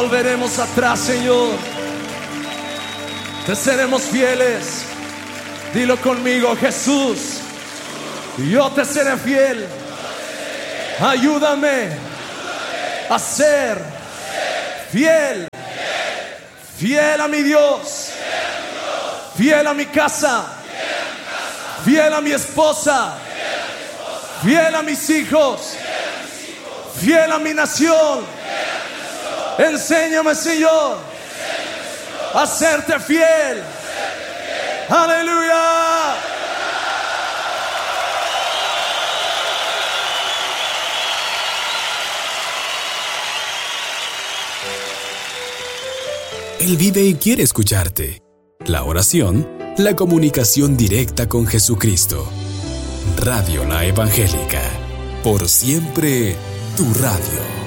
Volveremos atrás, Señor. Te seremos fieles. Dilo conmigo, Jesús. Yo te seré fiel. Ayúdame a ser fiel. Fiel a mi Dios. Fiel a mi casa. Fiel a mi esposa. Fiel a mis hijos. Fiel a mi nación. Enséñame, Señor, a serte fiel. Aleluya. Él vive y quiere escucharte. La oración, la comunicación directa con Jesucristo. Radio La Evangélica. Por siempre, tu radio.